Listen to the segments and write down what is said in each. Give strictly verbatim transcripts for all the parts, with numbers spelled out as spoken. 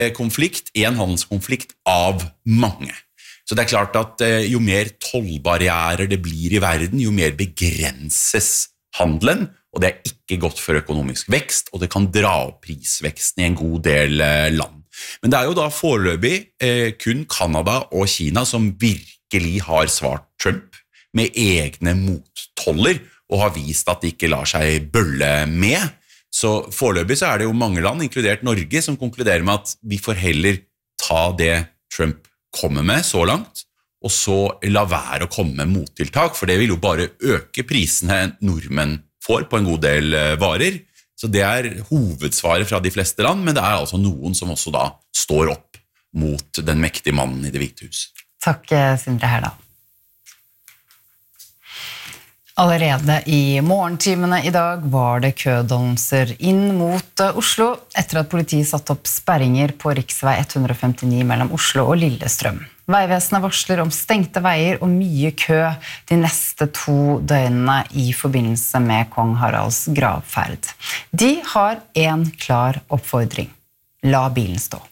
konflikt, en handelskonflikt av mange. Så det er klart at jo mer tollbarrierer det blir i verden, jo mer begrenses handelen, og det er ikke godt for økonomisk vekst, og det kan dra opp prisveksten i en god del land. Men det er jo da foreløpig eh, kun Kanada og Kina som virkelig har svart Trump med egne mottoller, og har vist at de ikke lar seg bølle med. Så foreløpig så er det jo mange land, inkludert Norge, som konkluderer med at vi får heller ta det Trump kommer med så langt, og så la være å komme med mottiltak, for det vil jo bare øke prisene nordmenn får på en god del varer. Så det er hovedsvaret fra de fleste land, men det er altså noen som også da står opp mot den mektige mannen i det hvite hus. Takk, Sindre Herdal. Allerede i morgentimene i dag var det kødannelser inn mot Oslo etter at politiet satt opp sperringer på riksvei ett hundre femtini mellom Oslo og Lillestrøm. Veivesenet varsler om stengte veier og mye kø de neste to døgnene i forbindelse med kong Haralds gravferd. De har en klar oppfordring. La bilen stå.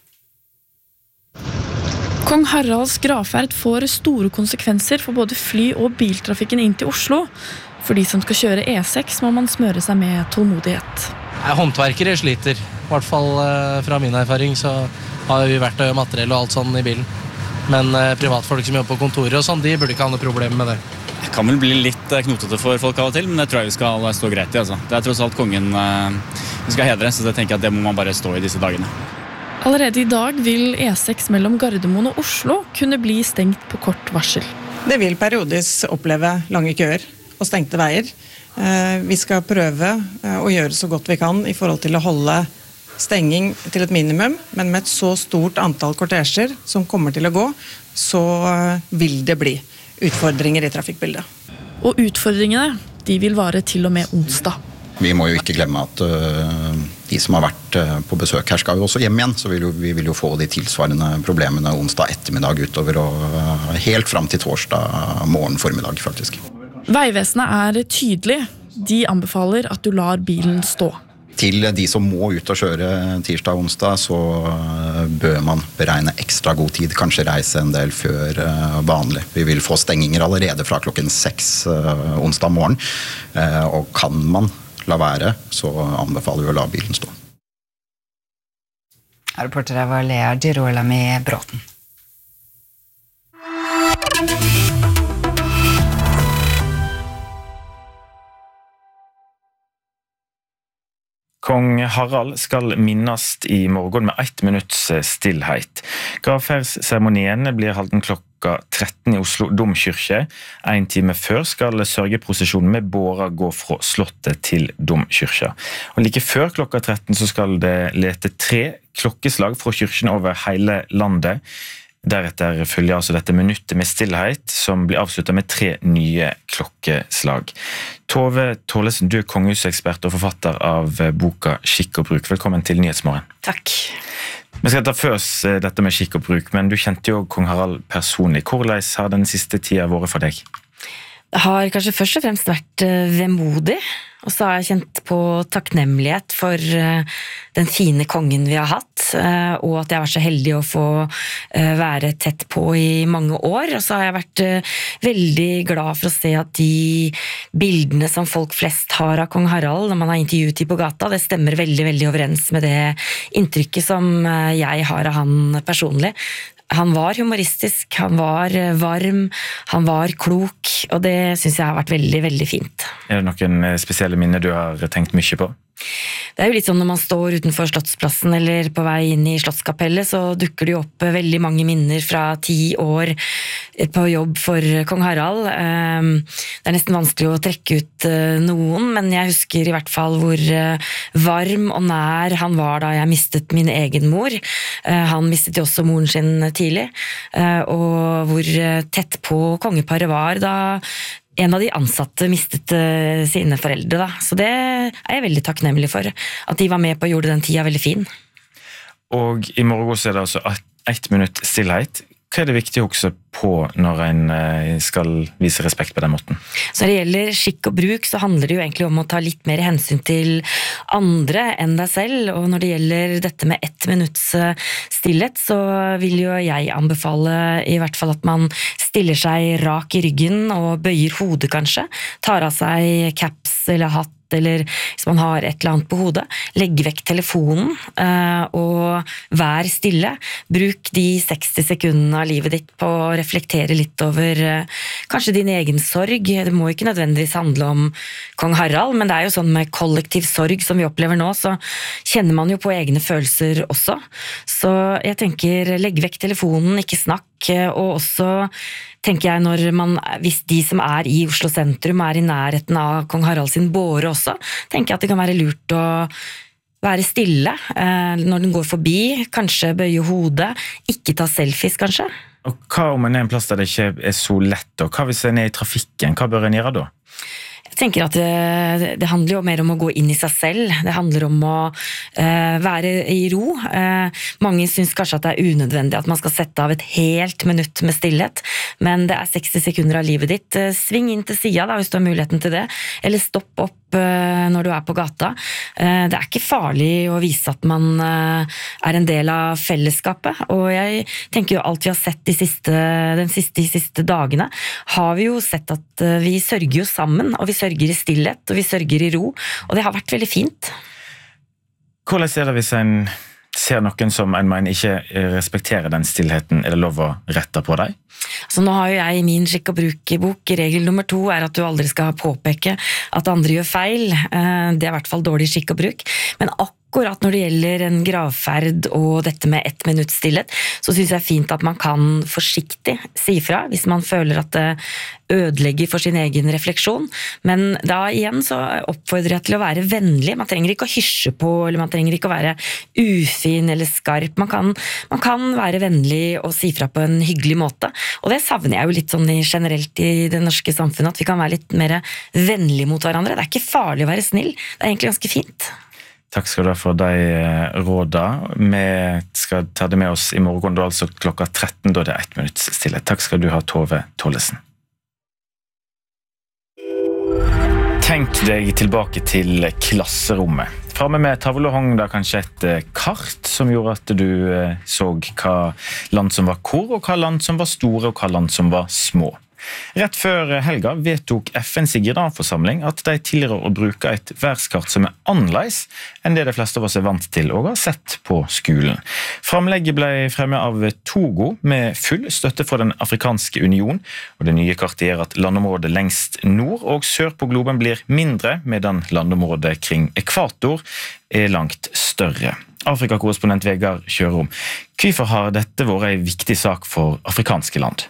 Kong Haralds gravferd får store konsekvenser for både fly- og biltrafikken inn til Oslo. For de som skal kjøre E seks må man smøre seg med tålmodighet. Håndverkere sliter. I hvert fall fra min erfaring så har vi vært og materiell og alt sånn i bilen. Men privatfolk som jobber på kontoret og sånn, de burde ikke ha noe problem med det. Det kan vel bli litt knotete for folk av og til, men det tror jeg vi skal stå greit i. Altså. Det er tross alt kongen vi skal hedre, så jeg tenker at det må man bare stå i disse dagene. Allerede i dag vil E seks mellom Gardermoen og Oslo kunne bli stengt på kort varsel. Det vil periodisk oppleve lange køer og stengte veier. Vi skal prøve å gjøre så godt vi kan i forhold til å holde stenging til et minimum, men med et så stort antall kortesjer som kommer til å gå, så vil det bli utfordringer i trafikkbildet. Og utfordringene, de vil vare til og med onsdag. Vi må jo ikke glemme at uh, de som har vært uh, på besøk her skal jo også hjem igjen, så vil jo, vi vil jo få de tilsvarende problemene onsdag ettermiddag utover og uh, helt frem til torsdag morgen formiddag faktisk. Veivesenet er tydelig. De anbefaler at du lar bilen stå. Til de som må ut og kjøre tirsdag og onsdag, så uh, bør man beregne ekstra god tid, kanskje reise en del før uh, vanlig. Vi vil få stenginger allerede fra klokken seks uh, onsdag morgen, uh, og kan man la være, så anbefaler vi å la bilen stå. Reportere var Lea Girolami Bråten. Kong Harald skal minnast i morgen med ett minutts stillhet. Gravferdsseremonien blir halden klokka tretten i Oslo Domkyrkje. En time før skal sørgeprosesjonen med båra gå fra slottet til Domkyrkja. Og like før klokka tretten så skal det lete tre klokkeslag fra kyrkjen over hele landet. Deretter følger altså dette minuttet med stillhet, som blir avsluttet med tre nye klokkeslag. Tove Tålesen, du er kongehusekspert og forfatter av boka Skikk og bruk. Velkommen til Nyhetsmorgen. Takk. Vi skal ta først dette med skikk og bruk, men du kjente jo kong Harald personlig. Hvordan har den siste tida vært for deg? Det har kanskje først og fremst vært vemodig, og så har jeg kjent på takknemlighet for den fine kongen vi har hatt, og at jeg har vært så heldig å få være tett på i mange år, og så har jeg vært veldig glad for å se at de bildene som folk flest har av kong Harald når man har intervjuet dem på gata, det stemmer veldig, veldig overens med det inntrykket som jeg har av han personlig. Han var humoristisk, han var varm, han var klok, og det synes jeg har vært veldig, veldig fint. Er det noen spesielle minner du har tenkt mye på? Det er jo litt sånn når man står utenfor Slottsplassen eller på vei inn i Slottskapellet, så dukker det jo opp veldig mange minner fra ti år på jobb for kong Harald. Det er nesten vanskelig å trekke ut noen, men jeg husker i hvert fall hvor varm og nær han var da jeg mistet min egen mor. Han mistet jo også moren sin tidlig, og hvor tett på kongeparet var da en av de ansatte mistet uh, sine foreldre, da. Så det er jeg veldig takknemlig for, at de var med på å gjøre den tida veldig fin. Og i morgen så er det altså ett minutt stillhet. hva er det viktig å huske på når en skal vise respekt på den måten? Så når det gjelder skikk og bruk, så handler det jo egentlig om å ta litt mer hensyn til andre enn deg selv, og når det gjelder dette med ett minutts stillhet, så vil jo jeg anbefale i hvert fall at man stiller seg rak i ryggen og bøyer hodet kanskje, tar av seg caps eller hatt, eller hvis man har et eller annet på hodet, legg vekk telefonen uh, og vær stille. Bruk de seksti sekundene av livet ditt på å reflektere litt over uh, kanskje din egen sorg. Det må ikke nødvendigvis handle om kong Harald, men det er jo sånn med kollektiv sorg som vi opplever nå, så kjenner man jo på egne følelser også. Så jeg tenker, legg vekk telefonen, ikke snakk, og også tenker jeg når man, hvis de som er i Oslo sentrum er i nærheten av kong Harald sin båre også, tenker jeg at det kan være lurt å være stille når den går forbi, kanskje bøye hodet, ikke ta selfies kanskje. Og hva om en er en plass der det ikke er så lett, og hva hvis en er i trafikken, hva bør en gjøre da? Jeg tenker at det, det handler jo mer om å gå inn i seg selv. Det handler om å uh, være i ro. Uh, mange syns kanskje at det er unødvendig at man skal sette av et helt minutt med stillhet, men det er seksti sekunder av livet ditt. Uh, sving inn til siden da, hvis du har muligheten til det, eller stopp opp når du er på gata. Det er ikke farlig å vise at man er en del av fellesskapet, og jeg tenker jo alt vi har sett de siste, den siste, de siste dagene, har vi jo sett at vi sørger jo sammen, og vi sørger i stillhet, og vi sørger i ro, og det har vært veldig fint. Hvordan er det hvis en ser noen som en mener ikke respekterer den stillheten, er det lov å rette på deg? Så nå har jo jeg i min skikk og bruk-bok, regel nummer to er at du aldri skal påpeke at andre gjør feil. Det er i hvert fall dårlig skikk og bruk. Men akkurat når det gjelder en gravferd og dette med ett minutts stillhet, så synes jeg fint at man kan forsiktig si fra hvis man føler at det ødelegger for sin egen refleksjon. Men da igjen så oppfordrer jeg til å være vennlig. Man trenger ikke å hysje på, eller man trenger ikke å være ufin eller skarp. Man kan, man kan være vennlig og si fra på en hyggelig måte. Og det savner jeg jo litt sånn generelt i det norske samfunnet, at vi kan være litt mer vennlige mot hverandre. Det er ikke farlig å være snill. Det er egentlig ganske fint. Takk skal du ha for de råda. Vi skal ta det med oss i morgen, da altså klokka tretten, da det er ett minutts stillhet. Takk skal du ha, Tove Tollesen. Tenk deg tilbake til klasserommet. Framme med tavle hang da kanskje et kart som gjorde at du så hva land som var hvor, og hva land som var store, og hva land som var små. Rett før helga vedtok F N's generalforsamling at de tilrår å bruke et værskart som er annerledes enn det de fleste av oss er vant til og har sett på skolen. Framlegget ble fremmet av Togo med full støtte fra den afrikanske union, og det nye kartet gjør at landområdet lengst nord og sør på globen blir mindre, medan landområdet kring ekvator er langt større. Afrikakorrespondent Vegard Kjørom, hvorfor har dette vært en viktig sak for afrikanske land?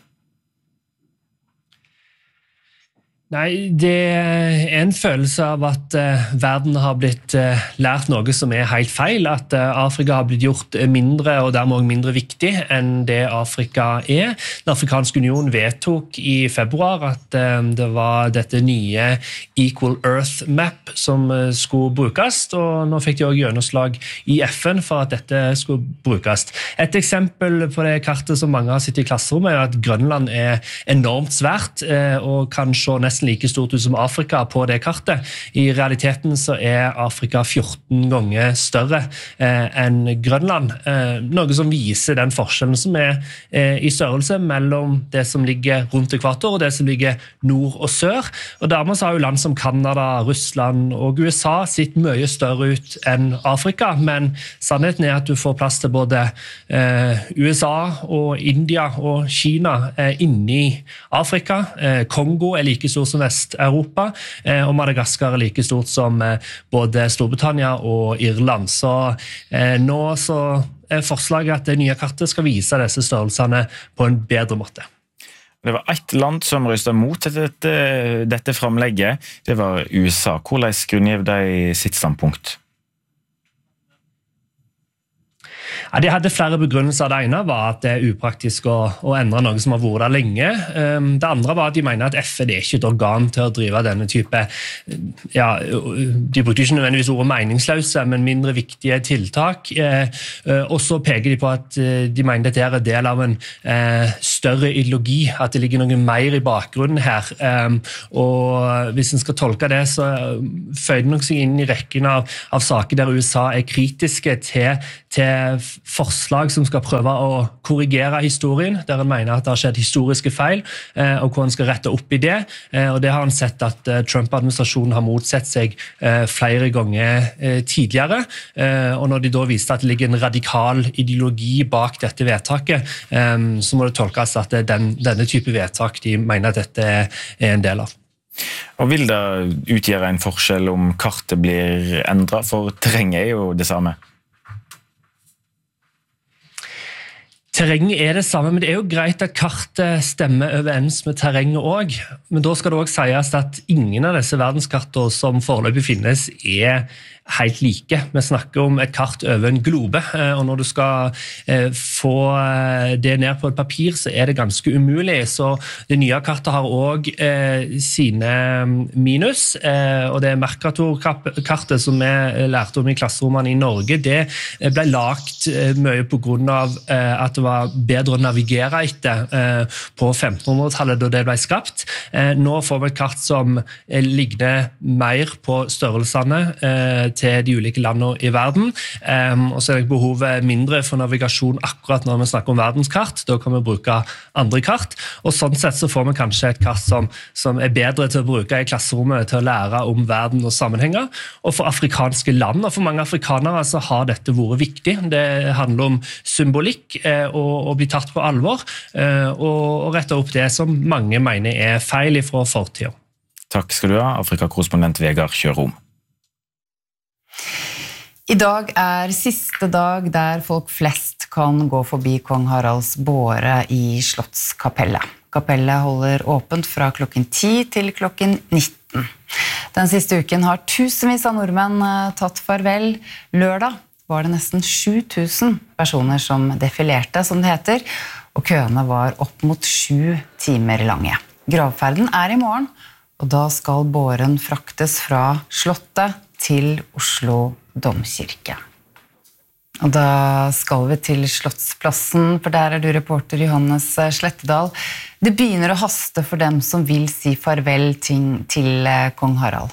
Nei, det er en følelse av at uh, verden har blitt uh, lært noe som er helt feil, at uh, Afrika har blitt gjort mindre og dermed også mindre viktig enn det Afrika er. Den afrikanske union vedtok i februar at uh, det var dette nye Equal Earth Map som uh, skulle brukes, og nå fikk de også gjennomslag i F N for at dette skulle brukes. Et eksempel på det kartet som mange har sett i klasserommet er at Grønland er enormt svært uh, og kan se nesten like stort ut som Afrika på det kartet. I realiteten så er Afrika fjorten ganger større eh, enn Grønland, eh, noe som viser den forskjellen som er eh, i størrelse mellom det som ligger rundt ekvator og det som ligger nord og sør. Og dermed så har jo land som Kanada, Russland og U S A sett mye større ut enn Afrika, men sannheten er at du får plass til både eh, U S A og India og Kina eh, inni Afrika. Eh, Kongo er like stort som Vest-Europa, eh, og Madagaskar er like stort som eh, både Storbritannia og Irland. Så eh, nå så er forslaget at det nye kartet skal vise disse størrelsene på en bedre måte. Det var ett land som røstet mot dette, dette framlegget. Det var U S A. Hvordan grunngjev de sitt standpunkt? Ja, de hadde flere begrunnelser. Det ene var at det er upraktisk å, å endre noe som har vært der lenge. Det andre var at de mener at F N er ikke et organ til å drive denne type, ja, de brukte ikke nødvendigvis ordet meningsløse, men mindre viktige tiltak. Og så peker de på at de mener dette er en del av en større ideologi, at det ligger noe mer i bakgrunnen her. Og hvis en skal tolke det, så føyer det nok seg inn i rekken av, av saker der U S A er kritiske til, til forslag som skal prøve å korrigere historien, der en mener at det har skjedd historiske feil, og hvor en skal rette opp i det. Og det har han sett at Trump-administrasjonen har motsett seg flere ganger tidligere. Og når de da viste at det ligger en radikal ideologi bak dette vedtaket, så må det tolkes at det er den, denne type vedtak de mener at dette er en del av. Og vil det utgjøre en forskjell om kartet blir endret, for terrenget er jo det samme? Terrenget er det samme, men det er jo greit at kartet stemmer overens med terrenget også. Men da skal det også sies at ingen av disse verdenskartene som foreløpig finnes er helt like. Vi snakker om et kart over en globe, og når du skal få det ned på et papir, så er det ganske umulig. Så det nye kartet har også sine minus, og det Mercator-kartet som vi lærte om i klasserommene i Norge, det ble lagt mye på grunn av at det var bedre å navigere etter på femtenhundretallet da det ble skapt. Nå får vi et kart som ligner mer på størrelsene til de ulike landene i verden, um, og så er det behovet mindre for navigasjon akkurat når vi snakker om verdenskart. Da kan vi bruke andre kart, og sånn sett så får vi kanskje et kart som, som er bedre til å bruke i klasserommet til å lære om verden og sammenhenger. Og for afrikanske land, og for mange afrikanere, så har dette vært viktig. Det handler om symbolikk eh, og, og bli tatt på alvor, eh, og, og rette opp det som mange mener er feil fra fortiden. Takk skal du ha, Afrika-korrespondent Vegard Kjørom. I dag er siste dag der folk flest kan gå forbi Kong Haralds båre i Slottskapellet. Kapellet holder åpent fra klokken ti til klokken nitten. Den siste uken har tusenvis av nordmenn tatt farvel. Lørdag var det nesten sju tusen personer som defilerte, som det heter, og køene var opp mot sju timer lange. Gravferden er i morgen, og da skal båren fraktes fra Slottet til Oslo Domkirke. Og da skal vi til Slottsplassen, for der er du reporter Johannes Slettedal. Det begynner å haste for dem som vil si farvel til, til kong Harald.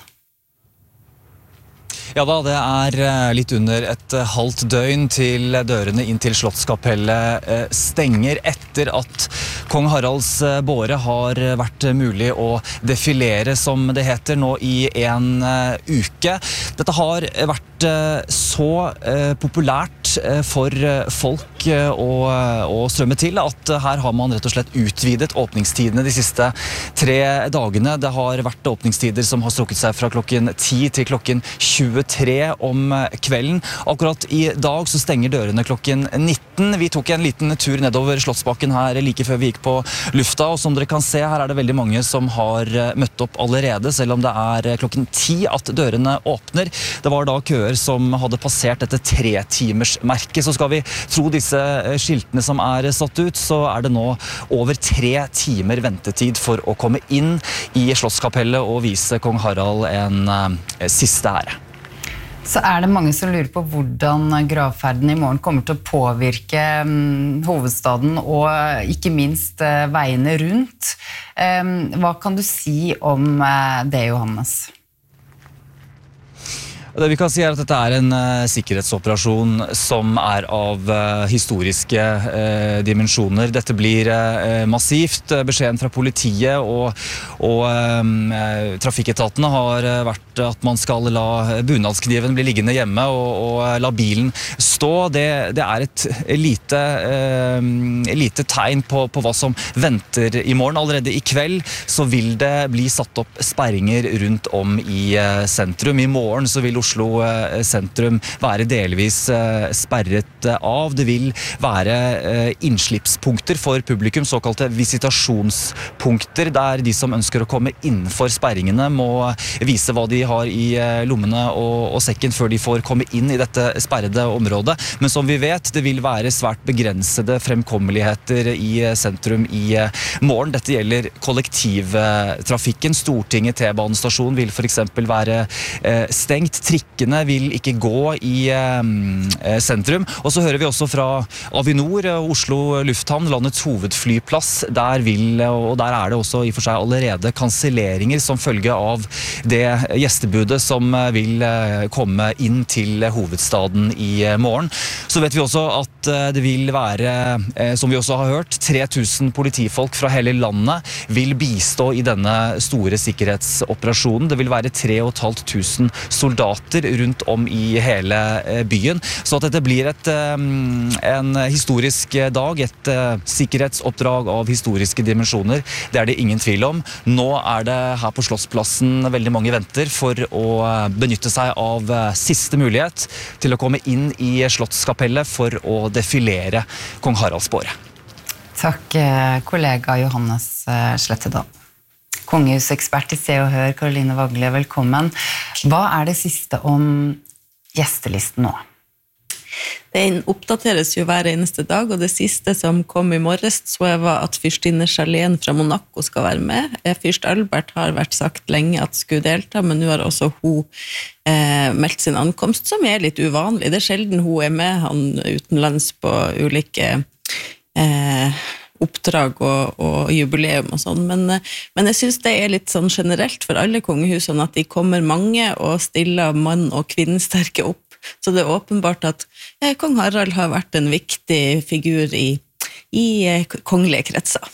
Ja da, det er litt under et halvt døgn til dørene inn til Slottskapellet stenger etter at kong Haralds båre har vært mulig å defilere, som det heter, nå i en uke. Dette har vært så populært for folk å, å strømme til at her har man rett og slett utvidet åpningstidene de siste tre dagene. Det har vært åpningstider som har strukket seg fra klokken ti til klokken tjuetre om kvelden. Akkurat i dag så stenger dørene klokken nitten. Vi tok en liten tur nedover Slottsbakken her like før vi gikk på lufta, og som dere kan se, her er det veldig mange som har møtt opp allerede, selv om det er klokken ti at dørene åpner. Det var da køer som hadde passert dette tre timers merket. Så skal vi tro disse skiltene som er satt ut, så er det nå over tre timer ventetid for å komme inn i Slottskapellet og vise kong Harald en uh, siste ære. Så er det mange som lurer på hvordan gravferden i morgen kommer til å påvirke um, hovedstaden og ikke minst uh, veiene rundt. Um, hva kan du si om uh, det, Johannes? Det vi kan si er at dette er en uh, sikkerhetsoperasjon som er av uh, historiske uh, dimensjoner. Dette blir uh, massivt. Beskjeden fra politiet og, og um, uh, trafikketatene har uh, vært at man skal la bunadskniven bli liggende hjemme og, og la bilen stå. Det, det er et lite, uh, lite tegn på, på hva som venter i morgen. Allerede i kveld så vil det bli satt opp sperringer rundt om i uh, sentrum. I morgen så vil Oslo Oslo sentrum være delvis sperret av. Det vil være innslippspunkter for publikum, såkalte visitasjonspunkter, der de som ønsker å komme innenfor sperringene må vise hva de har i lommene og, og sekken før de får komme inn i dette sperrede området. Men som vi vet, det vil være svært begrensede fremkommeligheter i sentrum i morgen. Dette gjelder kollektivtrafikken. Stortinget T-banestasjon vil for eksempel være stengt. Trikkene vil ikke gå i sentrum. Og så hører vi også fra Avinor, Oslo Lufthavn, landets hovedflyplass. Der vil, og der er det også i for seg allerede kanselleringer som følge av det gjestebudet som vil komme inn til hovedstaden i morgen. Så vet vi også at det vil være, som vi også har hørt, tre tusen politifolk fra hele landet vil bistå i denne store sikkerhetsoperasjonen. Det vil være tre og et halvt tusen soldater rundt om i hele byen. Så at dette blir et, en historisk dag, et sikkerhetsoppdrag av historiske dimensjoner, det er det ingen tvil om. Nå er det her på Slottsplassen veldig mange venter for å benytte seg av siste mulighet til å komme inn i Slottskapellet for å defilere kong Haralds båre. Takk, kollega Johannes Slettedal. Kongehusekspert i Se og Hør, Karoline Vagle, velkommen. Hva er det siste om gjestelisten nå? Den oppdateres jo hver eneste dag, og det siste som kom i morges, så jeg var at fyrstinne Charlene fra Monaco skal være med. Fyrst Albert har vært sagt lenge at skulle delta, men nå har også hun eh, meldt sin ankomst, som er litt uvanlig. Det er sjelden hun er med, han utenlands på ulike eh, oppdrag og, og jubileum og sånn, men, men jeg synes det er litt sånn generelt for alle kongehusene at de kommer mange og stiller mann og kvinnesterke opp. Så det er åpenbart at eh, kong Harald har vært en viktig figur i, i eh, kongelige kretser.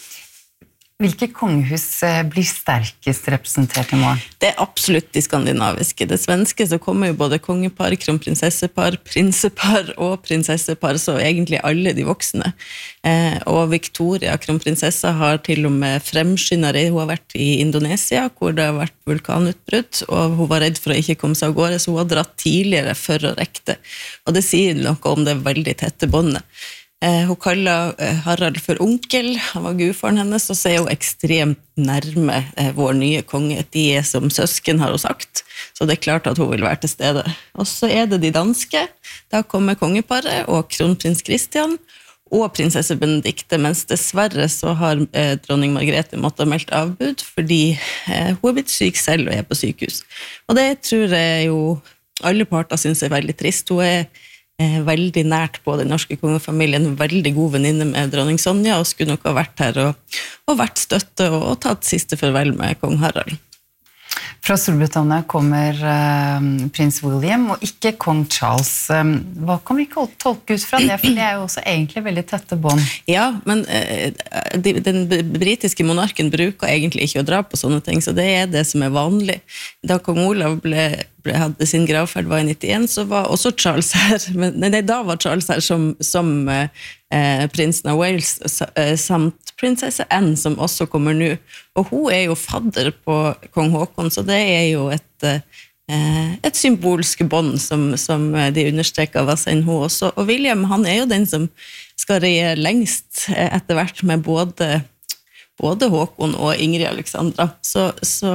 Hvilke kongehus blir sterkest representert i morgen? Det er absolutt de skandinaviske. Det svenske så kommer jo både kongepar, kronprinsessepar, prinsepar og prinsessepar, så egentlig alle de voksne. Eh, og Victoria, kronprinsessa, har til og med fremskyndere. Hun har vært i Indonesia, hvor det har vært vulkanutbrudd, og hun var redd for å ikke komme seg av gårde, så hun har dratt tidligere for å rekke det. Og det sier noe om det veldig tette båndet. Eh, hun kaller eh, Harald for onkel, han var gudfaren hennes, og så er hun ekstremt nærme eh, vår nye konge. De er som søsken, har hun sagt, så det er klart at hun vil være til stede. Og så er det de danske, da kommer kongeparet og kronprins Christian og prinsesse Benedikte, mens dessverre så har eh, dronning Margrethe måttet ha meldt avbud, fordi eh, hun er blitt syk selv og er på sykehus. Og det tror jeg jo alle parter synes er veldig trist. Hun er veldig nært på den norske kongefamilien, veldig god venninne med dronning Sonja, og skulle nok ha vært her og, og vært støtte og, og tatt siste farvel med kong Harald. Fra Storbritannia kommer uh, prins William og ikke kong Charles. Um, hva kan vi tolke ut fra det? For det er jo også egentlig veldig tette bånd. Ja, men uh, de, den britiske monarken bruker egentlig ikke å dra på sånne ting, så det er det som er vanlig. Da kong Olav ble, ble, hadde sin gravferd var i nittien, så var også Charles her. Men, nei, da var Charles her som, som uh, eh, prinsen av Wales, uh, samt prinsesse Anne, som også kommer nå. Og hun er jo fadder på kong Håkon, så det er jo et, eh, et symbolsk bånd som, som de understreker hva sender hun også. Og William, han er jo den som skal reie lengst etter hvert med både, både Håkon og Ingrid Alexandra. Så, så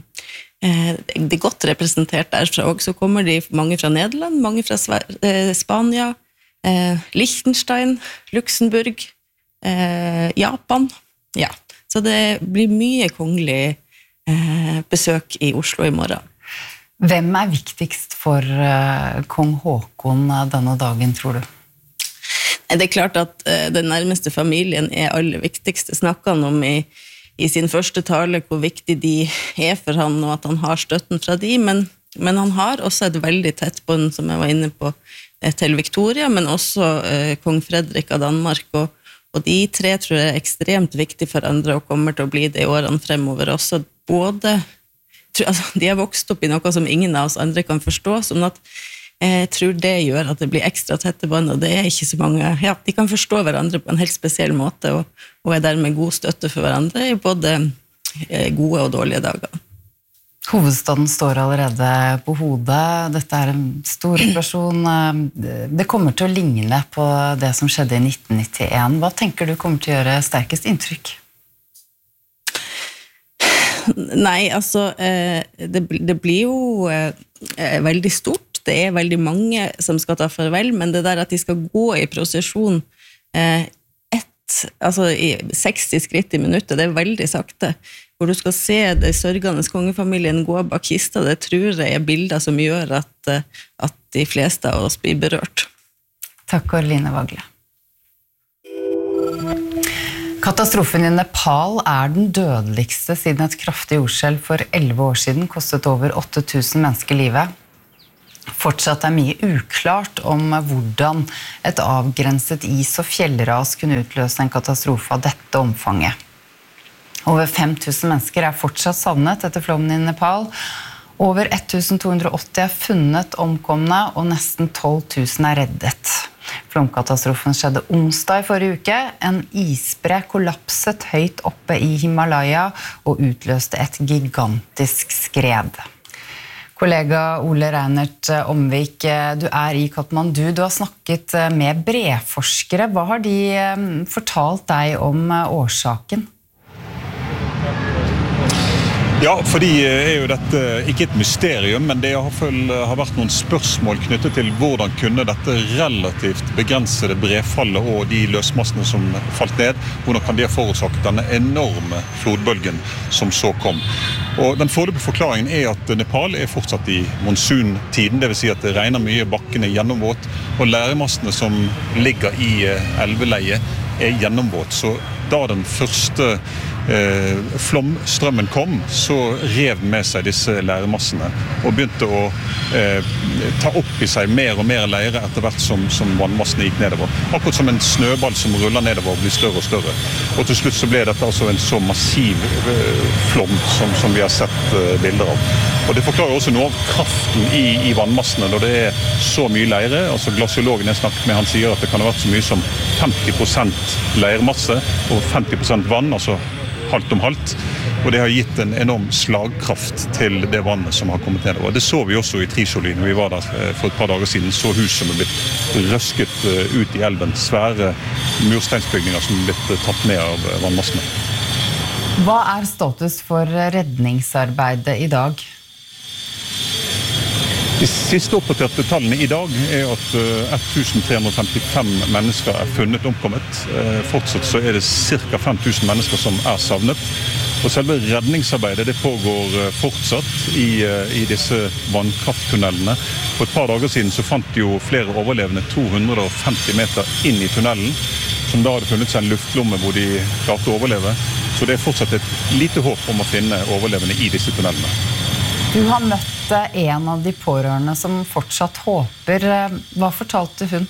eh, det er godt representert derfra, og så kommer de mange fra Nederland, mange fra eh, Spania, eh, Liechtenstein, Luxemburg, Eh, Japan, ja. Så det blir mye kongelig eh, besøk i Oslo i morgen. Hvem er viktigst for eh, kong Håkon denne dagen, tror du? Det er klart at eh, den nærmeste familien er aller viktigste. Snakket han om i, i sin første tale hvor viktig de er for han, og at han har støtten fra de, men, men han har også et veldig tett bånd, som jeg var inne på, eh, til Victoria, men også eh, kong Fredrik av Danmark, og Og de tre tror jeg er ekstremt viktige for andre og kommer til å bli det i årene fremover også. Både, altså, de har vokst opp i noe som ingen av oss andre kan forstå, sånn at jeg tror det gjør at det blir ekstra tette bånd, og det er ikke så mange, ja, de kan forstå hverandre på en helt spesiell måte, og, og er dermed god støtte for hverandre i både gode og dårlige dager. Hovedstaden står allerede på hodet. Dette er en stor operasjon. Det kommer til å ligne på det som skjedde i nitten nittien. Hva tenker du kommer til å gjøre sterkest inntrykk? Nei, altså, det, det blir jo veldig stort. Det er veldig mange som skal ta farvel, men det der at de skal gå i prosesjon ett, altså i seksti skritt i minuttet, det er veldig sakte. Hvor du skal se det sørgende kongefamilien gå bak kista, det tror jeg er bilder som gjør at, at de fleste av oss blir berørt. Takk, Karoline Vagle. Katastrofen i Nepal er den dødeligste siden et kraftig jordskjelv for elleve år siden kostet over åtte tusen mennesker livet. Fortsatt er mye uklart om hvordan et avgrenset is- og fjellras kunne utløse en katastrofe av dette omfanget. Over fem tusen mennesker er fortsatt savnet etter flommen i Nepal. Over ett tusen to hundre og åtti er funnet omkomne, og nesten tolv tusen er reddet. Flomkatastrofen skjedde onsdag i forrige uke. En isbre kollapset høyt oppe i Himalaya og utløste et gigantisk skred. Kollega Ole Reinert Omvik, du er i Kathmandu. Du har snakket med breforskere. Hva har de fortalt deg om årsaken? Ja, for de er jo dette ikke et mysterium, men det har, har vært noen spørsmål knyttet til hvordan kunne dette relativt begrensede brefallet og de løsmassene som falt ned, hvordan kan det forårsaket denne enorme flodbølgen som så kom. Og den foreløpige forklaringen er at Nepal er fortsatt i monsuntiden, det vil si at det regner mye, bakken er gjennomvåt, og læremassene som ligger i elveleiet er gjennomvåt. Så da den første eh, flomstrømmen kom, så rev den med seg disse læremassene og begynte å eh, ta opp i seg mer og mer leire etter hvert som, som vannmassene gikk nedover. Akkurat som en snøball som ruller nedover og blir større og større. Og til slutt så ble dette altså en så massiv eh, flom som, som vi har sett eh, bilder av. Og det forklarer også noe av kraften i, i vannmassene når det er så mye leire. Altså glasiologen jeg snakket med, han sier at det kan ha vært så mye som femti prosent leirmasse og femti prosent vann, altså halvt om halvt. Og det har gitt en enorm slagkraft til det vannet som har kommet nedover. Det så vi også i Trisholi når vi var der for et par dager siden, så hus som er blitt røsket ut i elven. Svære mursteinsbygninger som er blitt tatt ned av vannmassene. Hva er status for redningsarbeidet i dag? De siste oppdaterte tallene i dag er at ett tusen tre hundre og femtifem mennesker er funnet omkommet. Fortsatt så er det ca. fem tusen mennesker som er savnet. Og selve redningsarbeidet det pågår fortsatt i, i disse vannkrafttunnelene. For et par dager siden så fant jo flere overlevende to hundre og femti meter inn i tunnelen, som da hadde funnet seg en luftlomme hvor de klarte å overleve. Så det er fortsatt et lite håp om å finne overlevende i disse tunnelene. Du har møtt en av de pårørende som fortsatt håper. Hva fortalte hun?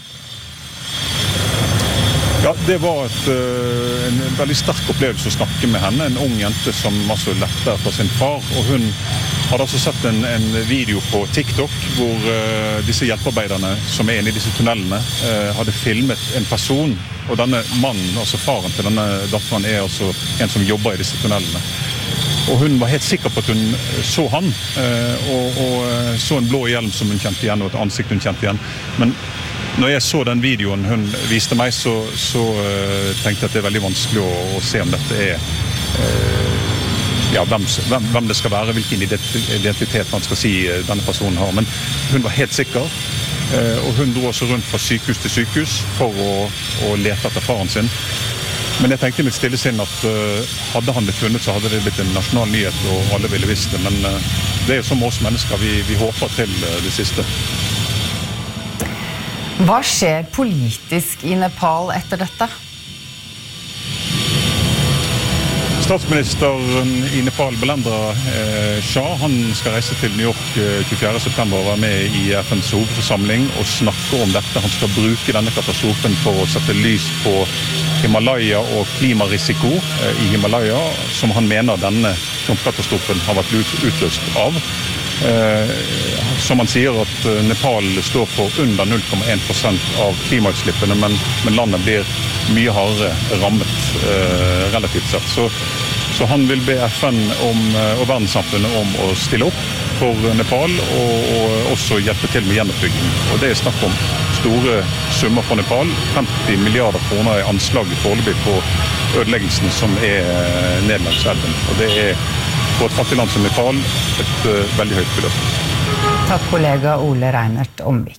Ja, det var et, en veldig sterk opplevelse å snakke med henne. En ung jente som altså lette etter sin far. Og hun hadde altså sett en, en video på TikTok hvor uh, disse hjelpearbeiderne som er inne i disse tunnelene uh, hadde filmet en person. Og denne mannen, altså faren til denne datteren, er altså en som jobber i disse tunnelene. Og hun var helt sikker på at hun så han, og, og så en blå hjelm som hun kjente igjen, og et ansikt hun kjente igjen. Men når jeg så den videoen hun viste meg, så, så tenkte jeg at det er veldig vanskelig å, å se om dette er ja, hvem, hvem det skal være, hvilken identitet man skal si denne personen har. Men hun var helt sikker, og hun dro også rundt fra sykehus til sykehus for å, å lete etter faren sin. Men jeg tenkte i mitt stille sinn at uh, hadde han blitt funnet, så hadde det blitt en nasjonal nyhet, og alle ville visst det. Men uh, det er jo som oss mennesker, vi, vi håper til uh, det siste. Hva skjer politisk i Nepal etter dette? Statsministeren i Nepal, Belendra eh, Shah, han skal reise til New York eh, tjuefjerde september og være med i F N's hovedforsamling og snakke om dette. Han skal bruke denne katastrofen for å sette lys på Himalaya og klimarisiko eh, i Himalaya, som han mener denne katastrofen har vært ut, utløst av. Eh, som han sier at Nepal står for under null komma én prosent av klimautslippene, men, men landet blir mye hardere rammet eh, relativt sett. Så, så Så han vil be F N om, og verdenssamfunnet om å stille opp for Nepal og, og også hjelpe til med gjenoppbygging. Og det er snakk om store summer for Nepal, femti milliarder kroner i anslag foreløpig på ødeleggelsen som er ned langs elven. Og det er for et fattig land som Nepal et uh, veldig høyt beløp. Takk kollega Ole Reinert Omvik.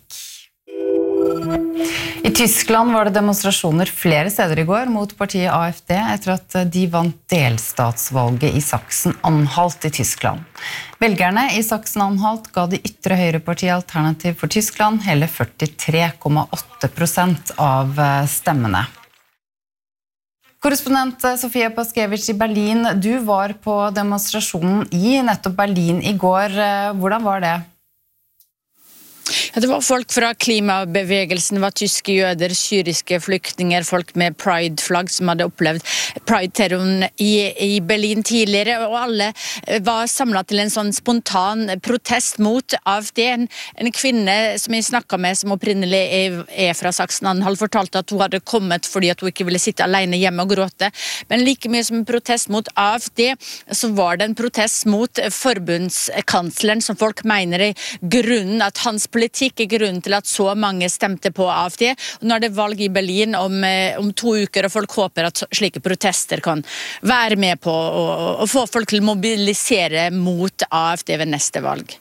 I Tyskland var det demonstrasjoner flere steder i går mot partiet A F D etter at de vant delstatsvalget i Sachsen-Anhalt i Tyskland. Velgerne i Sachsen-Anhalt ga de ytre høyrepartiet Alternativ for Tyskland hele førtitre komma åtte prosent av stemmene. Korrespondent Sofia Paskevich i Berlin, du var på demonstrasjonen i nettopp Berlin i går. Hvordan var det? Ja, det var folk fra klimabevegelsen, det var tyske jøder, syriske flyktninger, folk med pride-flagg som hadde opplevd pride-terroren i, i Berlin tidligere, og alle var samlet til en sånn spontan protest mot A F D. En, en kvinne som jeg snakket med, som opprinnelig er, er fra Sachsen-Anhalt, fortalte at hun hadde kommet fordi at hun ikke ville sitte alene hjemme og gråte. Men like mye som en protest mot A F D, så var det en protest mot forbundskansleren, som folk mener er grunnen at hans politikk er grunnen til at så mange stemte på A F D. Og nå er det valg i Berlin om, om to uker, og folk håper at slike protester kan være med på å, å få folk til å mobilisere mot A F D ved neste valg.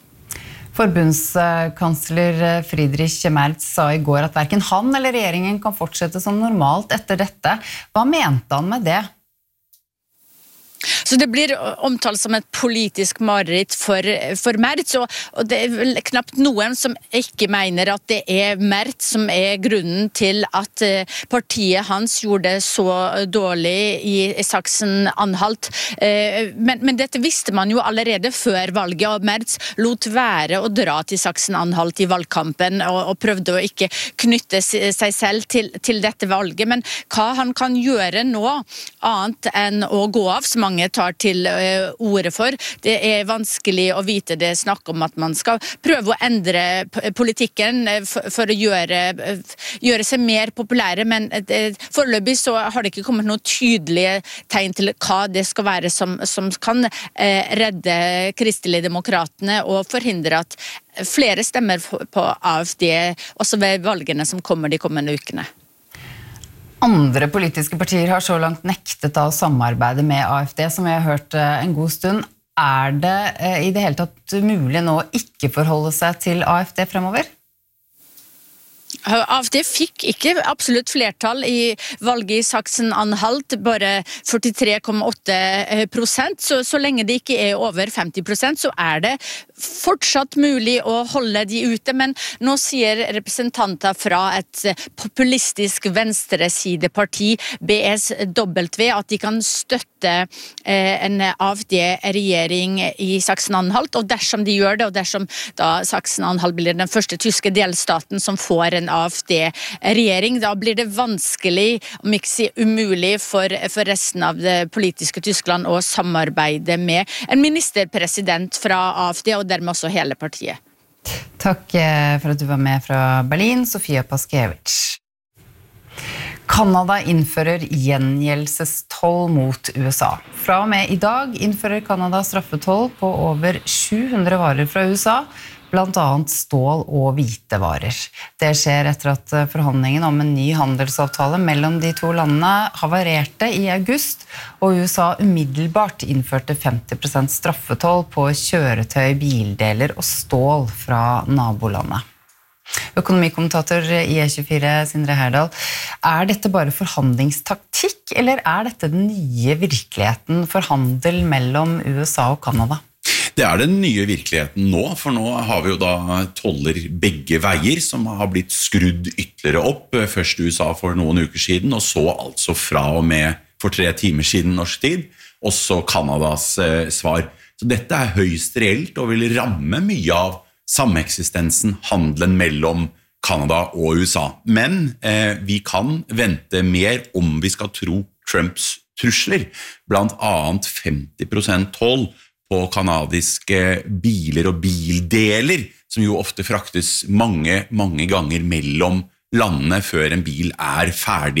Forbundskansler Friedrich Merz sa i går at hverken han eller regjeringen kan fortsette som normalt etter dette. Hva mente han med det? Så det blir omtalt som et politisk mareritt for, for Merz, og, og det er vel knapt noen som ikke mener at det er Merz som er grunnen til at partiet hans gjorde det så dårlig i Sachsen-Anhalt. Men, men dette visste man jo allerede før valget, og Merz lot være å dra til Sachsen-Anhalt i valgkampen og, og prøvde å ikke knytte seg selv til, til dette valget. Men hva han kan gjøre nå, annet enn å gå av, så mange tar til uh, ordet for. Det er vanskelig å vite. Det snakk om at man skal prøve å endre politikken uh, for, for å gjøre, uh, gjøre seg mer populære, men uh, foreløpig så har det ikke kommet noen tydelige tegn til hva det skal være som, som kan uh, redde kristelige demokratene og forhindre at flere stemmer på A F D også ved valgene som kommer de kommende ukene. Andre politiske partier har så langt nektet å samarbeide med A F D, som vi har hørt en god stund. Er det i det hele tatt mulig nå å ikke forholde seg til A F D fremover? A F D fikk ikke absolutt flertall i valget i Sachsen-Anhalt, bare førtitre komma åtte prosent, så, så lenge det ikke er over femti prosent, så er det fortsatt mulig å holde de ute, men nå sier representanter fra et populistisk venstresideparti, B S W, at de kan støtte eh, en A F D-regjering i Sachsen-Anhalt, og dersom de gjør det, og dersom da Sachsen-Anhalt blir den første tyske delstaten som får en A F D-regjering, da blir det vanskelig, om ikke si umulig, for, for resten av det politiske Tyskland å samarbeide med en ministerpresident fra A F D, og dermed også hele partiet. Takk for at du var med fra Berlin, Sofia Paskevich. Kanada innfører gjengjeldelsestoll mot U S A. Fra og med i dag innfører Kanada straffetoll på over sju hundre varer fra U S A, blant annet stål og hvitevarer. Det skjer etter at forhandlingen om en ny handelsavtale mellom de to landene havarerte i august, og U S A umiddelbart innførte femti prosent straffetoll på kjøretøy, bildeler og stål fra nabolandet. Økonomikommentator i E tjuefire, Sindre Herdal, er dette bare forhandlingstaktikk, eller er dette den nye virkeligheten for handel mellom U S A og Kanada? Det er den nye virkeligheten nå, for nå har vi jo da toller begge veier som har blitt skrudd ytterligere opp, først i U S A for noen uker siden, og så altså fra og med for tre timer siden norsk tid, også Kanadas eh, svar. Så dette er høyst reelt og vil ramme mye av sameksistensen, handelen mellom Kanada og U S A. Men eh, vi kan vente mer om vi skal tro Trumps trusler, blant annet femti prosent toll på kanadiske biler og bildeler, som jo ofte fraktes mange, mange ganger mellom landene før en bil er ferdig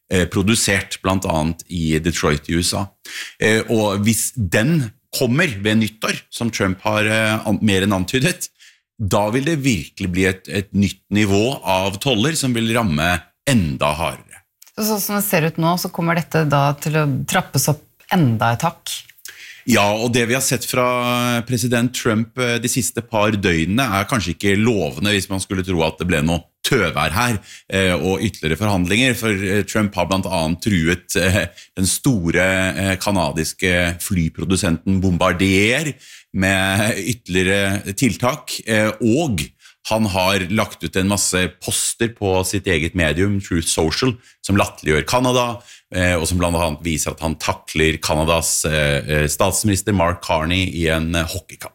produsert, blant annet i Detroit i U S A. Og hvis den kommer ved nyttår, som Trump har mer enn antydet, da vil det virkelig bli et, et nytt nivå av toller som vil ramme enda hardere. Så som det ser ut nå, så kommer dette da til å trappes opp enda et hakk? Ja, og det vi har sett fra president Trump de siste par døgnene er kanskje ikke lovende hvis man skulle tro at det ble noe tøvær her og ytterligere forhandlinger, for Trump har blant annet truet den store kanadiske flyprodusenten Bombardier med ytterligere tiltak, og han har lagt ut en masse poster på sitt eget medium, Truth Social, som latterliggjør Canada, og som blant annet viser at han takler Kanadas statsminister Mark Carney i en hockeykamp.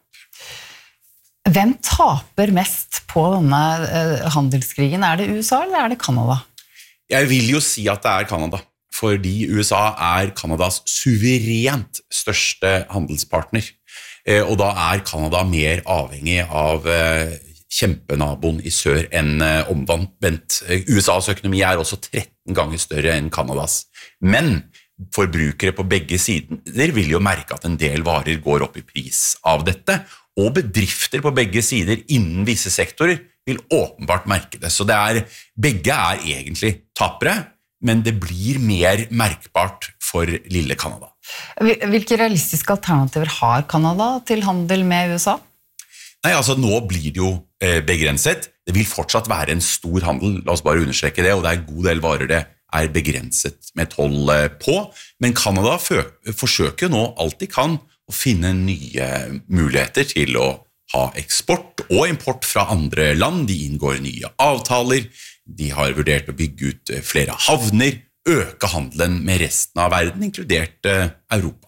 Hvem taper mest på denne handelskrigen? Er det U S A eller er det Canada? Jeg vil jo si at det er Canada, fordi U S A er Kanadas suverent største handelspartner, og da er Canada mer avhengig av kjempenaboen i sør enn omvendt. U S A's økonomi er også tretten ganger større enn Kanadas, men forbrukere på begge sider vil jo merke at en del varer går opp i pris av dette, og bedrifter på begge sider innen visse sektorer vil åpenbart merke det. Så det er, begge er egentlig tapere, men det blir mer merkbart for lille Canada. Hvilke realistiske alternativer har Canada til handel med U S A? Nei, altså nå blir det jo begrenset. Det vil fortsatt være en stor handel, la oss bare understreke det, og det er en god del varer det er begrenset med toll på, men Canada forsøker nå alt de kan å finne nye muligheter til å ha eksport og import fra andre land. De inngår nye avtaler, de har vurdert å bygge ut flere havner, øke handelen med resten av verden, inkludert Europa.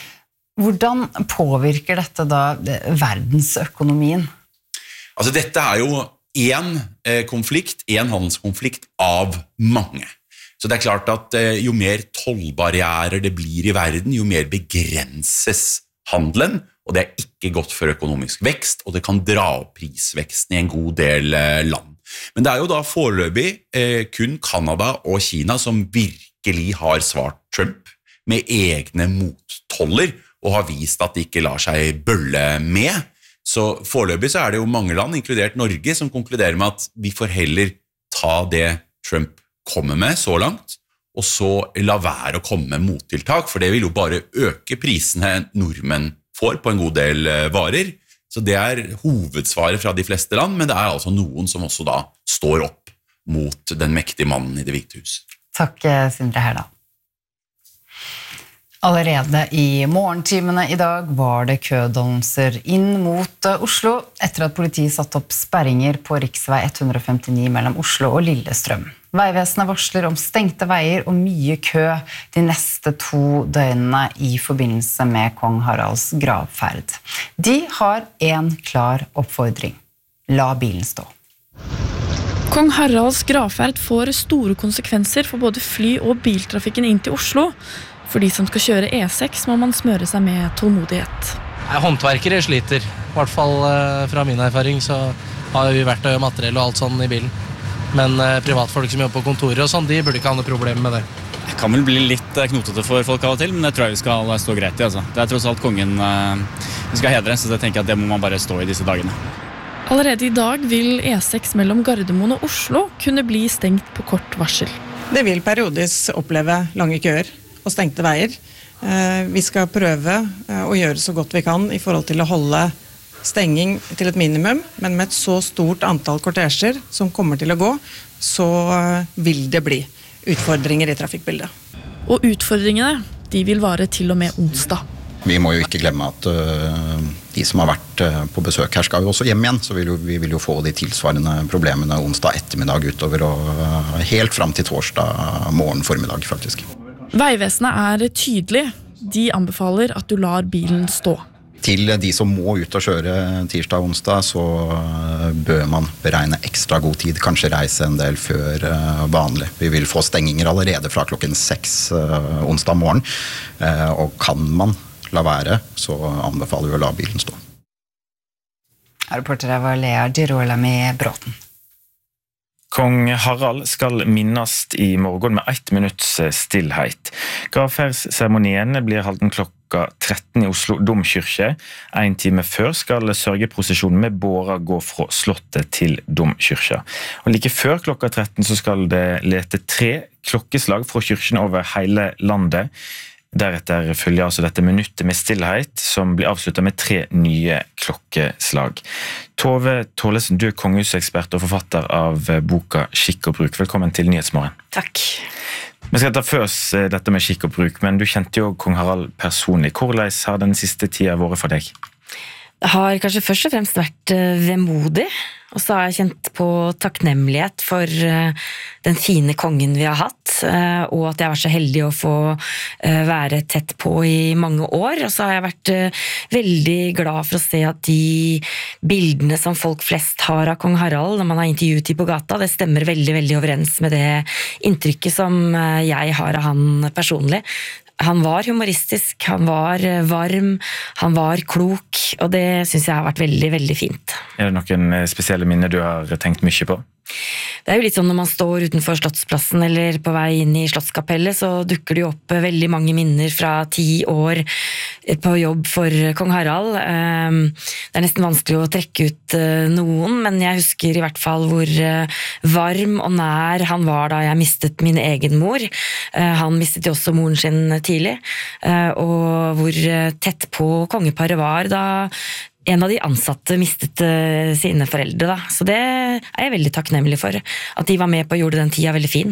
Hvordan påvirker dette da verdensøkonomien? Altså dette er jo en konflikt, en handelskonflikt av mange. Så det er klart at jo mer tollbarrierer det blir i verden, jo mer begrenses handelen, og det er ikke godt for økonomisk vekst, og det kan dra opp prisveksten i en god del land. Men det er jo da foreløpig kun Canada og Kina som virkelig har svart Trump med egne mottoller, og har vist at de ikke lar seg bølle med. Så foreløpig så er det jo mange land, inkludert Norge, som konkluderer med at vi får heller ta det Trump kommer med så langt, og så la være å komme med mottiltak, for det vil jo bare øke prisene nordmenn får på en god del varer. Så det er hovedsvaret fra de fleste land, men det er altså noen som også da står opp mot den mektige mannen i Det hvite hus. Takk, Sindre Herdal. Allerede i morgentimene i dag var det kødannelser inn mot Oslo, etter at politiet satte opp sperringer på riksvei ett hundre femtini mellom Oslo og Lillestrøm. Veivesenet varsler om stengte veier og mye kø de neste to døgnene i forbindelse med kong Haralds gravferd. De har en klar oppfordring. La bilen stå. Kong Haralds gravferd får store konsekvenser for både fly- og biltrafikken inn til Oslo. For de som skal kjøre E seks må man smøre seg med tålmodighet. Håndverkere sliter. I hvert fall fra min erfaring så har vi verktøy og materiell og alt sånn i bilen. Men privatfolk som jobber på kontoret og sånn, de burde ikke ha noe problem med det. Det kan vel bli litt knotete for folk av og til, men det tror jeg vi skal stå greit i. Altså. Det er tross alt kongen vi skal hedre, så jeg tenker at det må man bare stå i disse dagene. Allerede i dag vil E seks mellom Gardermoen og Oslo kunne bli stengt på kort varsel. Det vil periodisk oppleve lange køer og stengte veier. Vi skal prøve å gjøre så godt vi kan i forhold til å holde stenging til et minimum, men med et så stort antall kortesjer som kommer til å gå, så vil det bli utfordringer i trafikkbildet. Og utfordringene, de vil vare til og med onsdag. Vi må jo ikke glemme at uh, de som har vært uh, på besøk her skal jo også hjem igjen, så vil jo, vi vil jo få de tilsvarende problemene onsdag ettermiddag utover og uh, helt frem til torsdag morgen formiddag faktisk. Veivesenet er tydelig. De anbefaler at du lar bilen stå. Til de som må ut og kjøre tirsdag og onsdag, så bør man beregne ekstra god tid, kanskje reise en del før vanlig. Vi vil få stenginger allerede fra klokken seks onsdag morgen, og kan man la være, så anbefaler vi å la bilen stå. Reporter var Lea Girolami Bråten. Kong Harald skal minnes i morgen med ett minutts stillhet. Gravferdsseremonien blir holden klokka tretten i Oslo Domkirke. En time før skal sørgeprosesjonen med båra gå fra slottet til Domkirka. Og like før klokka tretten så skal det lete tre klokkeslag fra kyrkene over hele landet. Deretter følger altså dette minuttet med stillhet, som blir avsluttet med tre nye klokkeslag. Tove Tollesen, du er kongehusekspert og forfatter av boka Skikk og bruk. Velkommen til Nyhetsmorgen. Takk. Vi skal ta først dette med skikk og bruk, men du kjente jo kong Harald personlig. Hvordan har den siste tida vært for deg? Det har kanskje først og fremst vært vemodig, og så har jeg kjent på takknemlighet for den fine kongen vi har hatt, og at jeg har vært så heldig å få være tett på i mange år. Og så har jeg vært veldig glad for å se at de bildene som folk flest har av kong Harald når man har intervjuet dem på gata, det stemmer veldig, veldig overens med det inntrykket som jeg har av han personlig. Han var humoristisk, han var varm, han var klok, og det synes jeg har vært veldig, veldig fint. Er det noen spesielle minner du har tenkt mye på? Det er jo litt sånn når man står utenfor Slottsplassen eller på vei inn i Slottskapellet, så dukker det jo opp veldig mange minner fra ti år på jobb for kong Harald. Det er nesten vanskelig å trekke ut noen, men jeg husker i hvert fall hvor varm og nær han var da jeg mistet min egen mor. Han mistet jo også moren sin tidlig, og hvor tett på kongeparet var da en av de ansatte mistet uh, sine foreldre, da. Så det er jeg veldig takknemlig for, at de var med på å gjøre den tida veldig fin.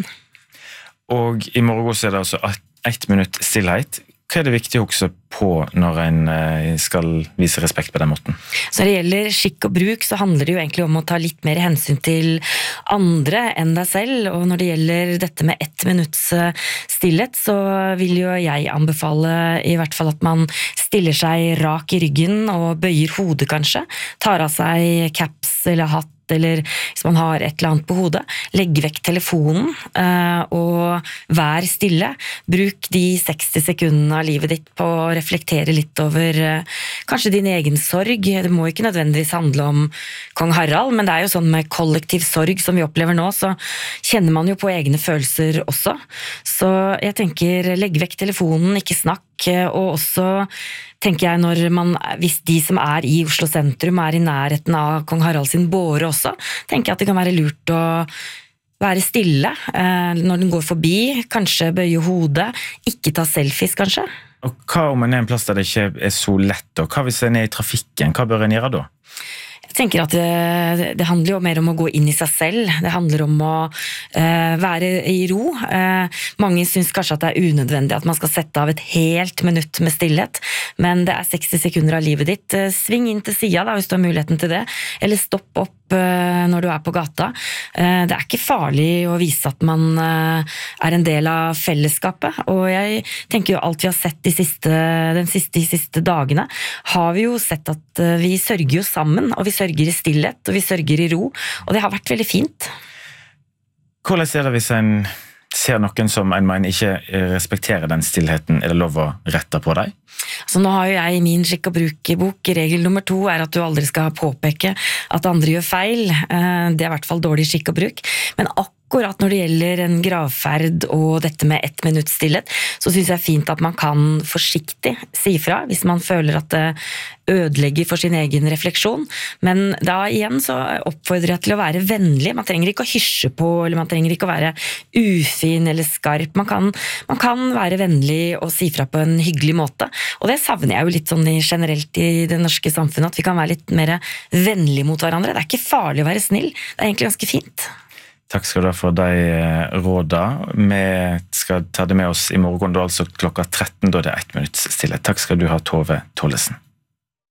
Og i morgen så er det altså ett minutt stillhet. Hva er det viktig å huske på når en uh, skal vise respekt på den måten? Så når det gjelder skikk og bruk, så handler det jo egentlig om å ta litt mer hensyn til andre enn deg selv, og når det gjelder dette med ett minutts stillhet, så vil jo jeg anbefale i hvert fall at man stiller seg rak i ryggen og bøyer hodet kanskje, tar av seg caps eller hatt, eller hvis man har et eller annet på hodet, legg vekk telefonen uh, og vær stille. Bruk de seksti sekundene av livet ditt på å reflektere litt over uh, kanskje din egen sorg. Det må ikke nødvendigvis handle om kong Harald, men det er jo sånn med kollektiv sorg som vi opplever nå, så kjenner man jo på egne følelser også. Så jeg tenker, legg vekk telefonen, ikke snakk, og også tenker jeg når man, hvis de som er i Oslo sentrum er i nærheten av kong Harald sin båre også, tenker jeg at det kan være lurt å være stille når den går forbi, kanskje bøye hodet, ikke ta selfies kanskje. Og hva om en er en plass der det ikke er så lett, og hva hvis en er i trafikken, hva bør en gjøre da? Jeg tenker at det, det handler jo mer om å gå inn i seg selv. Det handler om å uh, være i ro. Uh, mange synes kanskje at det er unødvendig at man skal sette av et helt minutt med stillhet, men det er seksti sekunder av livet ditt. Uh, sving inn til siden da, hvis du har muligheten til det, eller stopp opp når du er på gata. Det er ikke farlig å vise at man er en del av fellesskapet, og jeg tenker jo alt vi har sett de siste, den siste, de siste dagene, har vi jo sett at vi sørger jo sammen, og vi sørger i stillhet, og vi sørger i ro, og det har vært veldig fint. Hvordan er det hvis en ser noen som en mener ikke respekterer den stillheten, er det lov å rette på deg? Så nå har jo jeg i min skikk og bruk-bok, regel nummer to er at du aldri skal påpeke at andre gjør feil. Det er i hvert fall dårlig skikk og bruk. Men akkurat når det gjelder en gravferd og dette med ett minutts stillhet, så synes jeg fint at man kan forsiktig si fra hvis man føler at det ødelegger for sin egen refleksjon. Men da igjen så oppfordrer jeg til å være vennlig. Man trenger ikke å hysje på, eller man trenger ikke å være ufin eller skarp. Man kan, man kan være vennlig og si fra på en hyggelig måte. Og det savner jeg jo litt sånn generelt i det norske samfunnet, at vi kan være litt mer vennlige mot hverandre. Det er ikke farlig å være snill. Det er egentlig ganske fint. Takk skal du ha for de råda. Vi skal ta det med oss i morgen, da altså klokka tretten, da det er ett minutts stillhet. Takk skal du ha, Tove Tollesen.